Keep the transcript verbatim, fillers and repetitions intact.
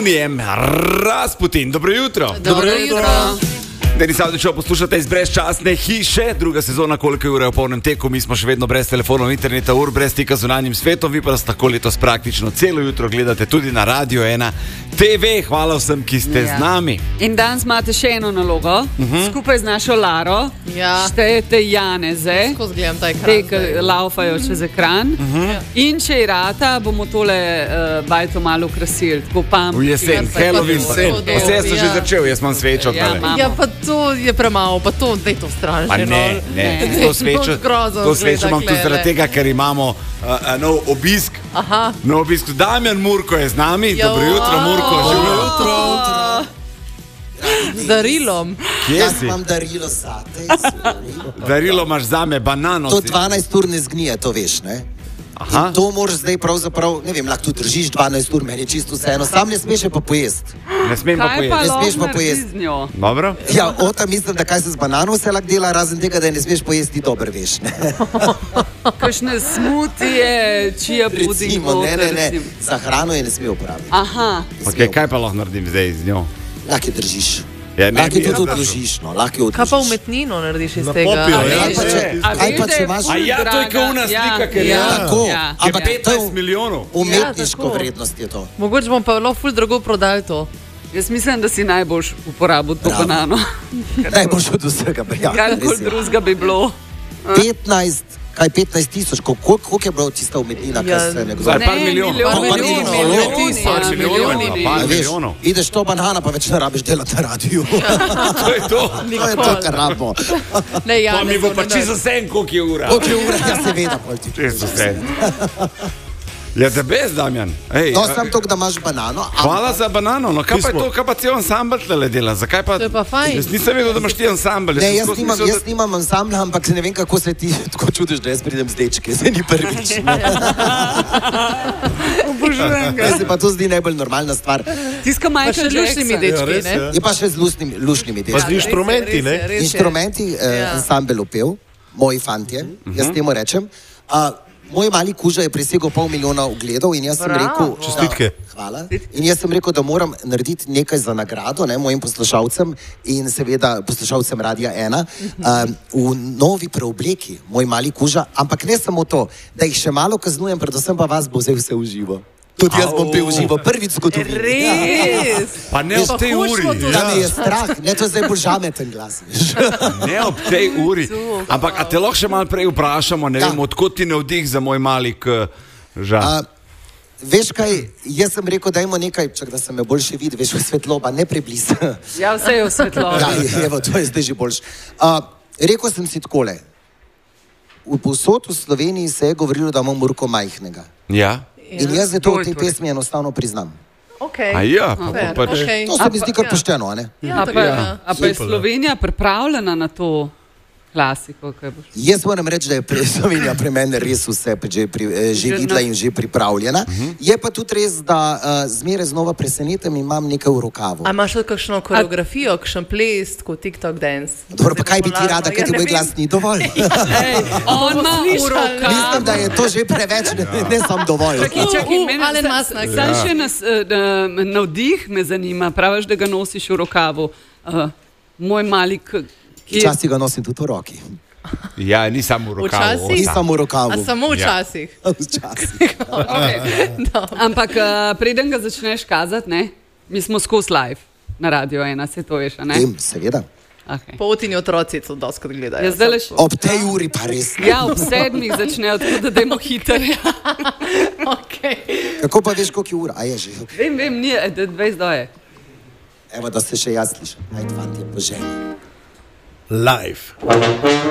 Brownijem Rasputin. Dobro jutro. Dobro jutro. Denis Avdićev, poslušate iz brezčasne hiše, druga sezona, koliko je ure v polnem teku, mi smo še vedno brez telefonov, interneta, ur, brez stika z zunanjim svetom, vi pa nas tako letos praktično celo jutro gledate tudi na Radio ena T V. Hvala vsem, ki ste ja. z nami. In danes imate še eno nalogo, uh-huh. skupaj z našo Laro, ja. štejete Janeze, te, ki laufajo čez ekran, uh-huh. in če je rata, bomo tole uh, bajto malo ukrasili, tako pam. V jesen, Halloween, vse sem že začel, jaz imam svečo. Ja, ja, pa to je premalo, pa to, daj to straži. Pa ne, ne, ne. To svečo, to svečo imam tudi zaradi tega, ker imamo uh, nov obisk. Aha. Nov obisk. Damjan Murko je z nami. Jo. Dobro jutro, Murko. Dobro jutro. Z darilom. Kje si? Imam darilo zate. Darilo imaš zame, banano. To dvanajst ur ne zgnije, to veš, ne? Aha. In to moraš zdaj pravzaprav, ne vem, lahko tu držiš dvanajst ur, meni je čisto vseeno, sam ne smeš pa pojesti. Ne smem pa pojesti. Ne smeš pa pojesti. Dobro. Ja, ota mislim, da kaj se z banano vse lahko dela, razen tega, da je ne smeš pojesti, ti dober veš, ne? Kakšne smutije, čija puding. Ne, ne, ne, za hrano je ne sme uporabiti. Aha. Ok, kaj pa lahko naredim zdaj z njo? Lahko je držiš. Ja, lahko je tudi držiš, no, lahko je održiš. Kaj pa umetnino narediš iz tega? Popijo, ja. Kaj pa če, kaj pa če imaš... A ja, to je kao una slika, ker je tako. Ampak petnajst milijonov. Umetniško vrednost je to. Mogoče bom pa lahko ful drago prodali to. Jaz mislim, da si najboljš uporabil to banano. Najboljš od vsega, prijatelj. Kaj kol drugega bi bilo? petnajst, kaj petnajst tisoč, koliko je bilo tista umetnina, ja, kaj se nekdo... Zdaj, par milijonov. Par milijonov. Par milijonov. Ideš to banana, pa več ne rabiš delati na radiju. To je to. To je to, kar rabimo. Pa mi bo pa čisto sen, koliko je ura. Koliko je ura, ja seveda. Čisto sen. Ja, da bez, Damjan. Ej, no, sam to, da imaš banano. Hvala za banano, no kaj pa je to, kaj pa cel ansambl tle dela? Zakaj pa... To je pa fajn. Jaz nisem vedel, da imaš ti ansambl. Ne, jaz nimam, jaz nimam ansambla, ampak se ne vem, kako se ti tako čudiš, da jaz pridem z dečke. Se ni prvič. Obožujem ga. Jaz se pa to zdi najbolj normalna stvar. Tiska Michael Jackson. Dečki, ne? Je pa še z lušnimi, lušnimi dečki. Pa z inštrumenti, ne? Inštrumenti, ansambel upel, moji fantje, jaz temu rečem. Moj mali Kuža je presegel pol milijona ogledov in jaz sem rekel... Čestitke. Hvala. In jaz sem rekel, da moram narediti nekaj za nagrado, ne, mojim poslušalcem in seveda poslušalcem Radia ena um, v novi preobleki, moj mali Kuža, ampak ne samo to, da jih še malo kaznujem, predvsem pa vas bo vzel vse v živo. Tudi jaz bom pil v živo, prvič zgodovini. Res? Pa ne ob tej uri. Da me je strah, ne, to je zdaj bolj žameten glas. Ne ob tej uri. Ampak, a te lahko še malo prej vprašamo, ne vem, odkot ti navdih za moj mali Žan? Veš kaj, jaz sem rekel, dajmo nekaj, čak da se me boljše vidi, veš, v svetloba, ne prebliz. Ja, vse je v svetloba. Ja, evo, to je zdaj že boljš. Rekel sem si takole, v povsod v Sloveniji se je govorilo, da imam Murko majhnega. Ja. In jaz zato v tej pesmi enostavno priznam. Okay. A ja, pa, pa, pač. Okay. To se mi zdi kar pošteno, a ne? Ja, a pa, ja. A pa je Slovenija pripravljena na to klasiko? Jaz moram reči, da je pre, Slovenija pri meni res vse že, pri, že videla in že pripravljena. Uh-huh. Je pa tudi res, da uh, zmeraj znova presenetem in imam nekaj v rokavu. A imaš kakšno koreografijo, kakšen ples, kot TikTok dance? Dobro, pa kaj bi ti rada, ker ti moj glas ni dovolj? Ej, on ima v rokavu. Mislim, da je to že preveč, ne, ne sam dovolj. Čaki, čaki, meni ale masnak. Sam še nas uh, navdih me zanima, praviš, da ga nosiš v rokavu. Uh, moj mali... Včasih ga nosim tudi v roki. Ja, ni samo v rokavu. Ni samo v rokavu. A samo včasih? Ja. Včasih. Okay. Ampak uh, preden ga začneš kazati, ne? Mi smo skozi live na Radio ena, se to veš, a ne? Vem, seveda. Okay. Potini otroci to doskrat gledajo. Ja, leš... Ob tej uri pa res. Ja, ob sedmih začnejo, tako da dajmo hiter. Okay. Kako pa veš, koliko je ura? A je že? Vem, vem, ni, dvajset do je. Evo, da se še jaz slišam. Ajde, fantje, po ženi. Live.